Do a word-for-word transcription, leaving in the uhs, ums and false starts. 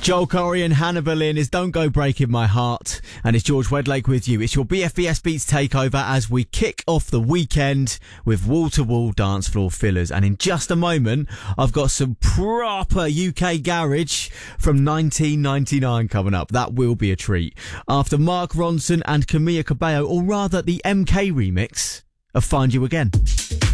Joel Corey and Hannah Boleyn is Don't Go Breaking My Heart, and it's George Wedlake with you. It's your B F B S Beats takeover as we kick off the weekend with wall-to-wall dance floor fillers. And in just a moment, I've got some proper U K garage from nineteen ninety-nine coming up. That will be a treat. After Mark Ronson and Camila Cabello, or rather the M K remix of Find You Again.